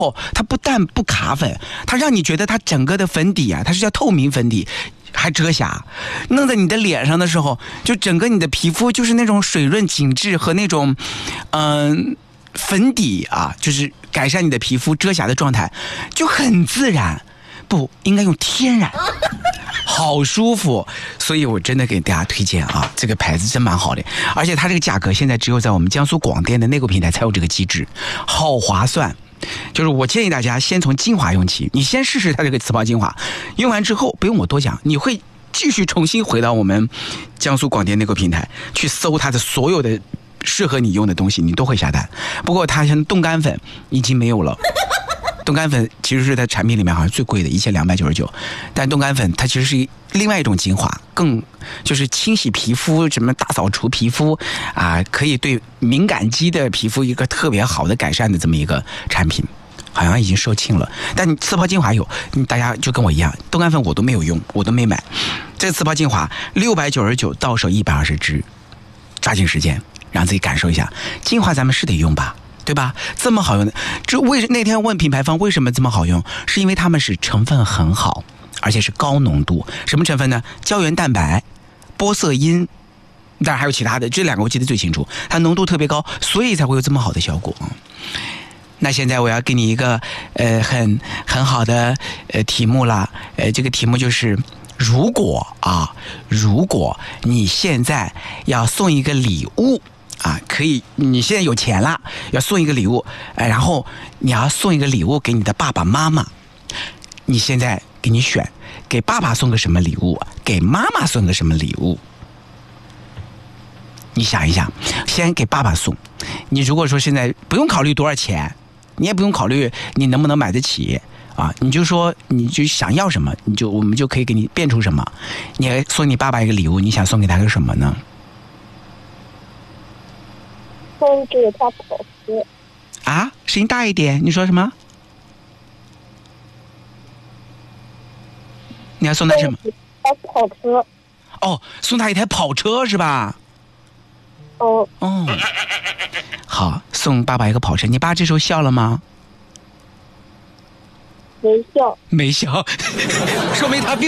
它不但不卡粉，它让你觉得它整个的粉底啊，它是叫透明粉底，还遮瑕，弄在你的脸上的时候，就整个你的皮肤就是那种水润紧致和那种粉底啊，就是改善你的皮肤遮瑕的状态，就很自然，不应该用天然，好舒服。所以我真的给大家推荐啊，这个牌子真蛮好的，而且它这个价格现在只有在我们江苏广电的内购平台才有这个机制，好划算。就是我建议大家先从精华用起，你先试试它这个磁抛精华，用完之后不用我多讲，你会继续重新回到我们江苏广电内购平台去搜它的所有的适合你用的东西，你都会下单。不过它像冻干粉已经没有了，冻干粉其实是在产品里面好像最贵的，1299，但冻干粉它其实是另外一种精华，更就是清洗皮肤，什么大扫除皮肤啊，可以对敏感肌的皮肤一个特别好的改善的这么一个产品，好像已经售罄了。但磁抛精华有，大家就跟我一样，冻干粉我都没有用，我都没买。这个磁抛精华699到手120支，抓紧时间让自己感受一下。精华咱们是得用吧，对吧？这么好用的，那天问品牌方为什么这么好用，是因为他们是成分很好，而且是高浓度。什么成分呢？胶原蛋白、玻色因，当然还有其他的，这两个我记得最清楚。它浓度特别高，所以才会有这么好的效果。那现在我要给你一个很好的题目了，这个题目就是如果你现在要送一个礼物啊，可以，你现在有钱了，要送一个礼物，然后你要送一个礼物给你的爸爸妈妈，你现在给你选，给爸爸送个什么礼物，给妈妈送个什么礼物？你想一想，先给爸爸送，你如果说现在不用考虑多少钱，你也不用考虑你能不能买得起啊，你就说你就想要什么，我们就可以给你变出什么。你送你爸爸一个礼物，你想送给他个什么呢？ 送给他跑车。 啊，声音大一点，你说什么？你要送他什么？ 他跑车。 哦，送他一台跑车是吧？ 哦。 好，送爸爸一个跑车。你爸这时候笑了吗？ 没笑。 没笑，说明他并